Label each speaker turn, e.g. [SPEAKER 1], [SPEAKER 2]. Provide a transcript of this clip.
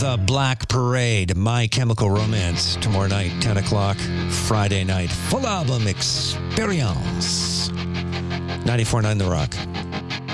[SPEAKER 1] The Black Parade, My Chemical Romance, tomorrow night, 10 o'clock, Friday night. Full album experience. 94.9 The Rock.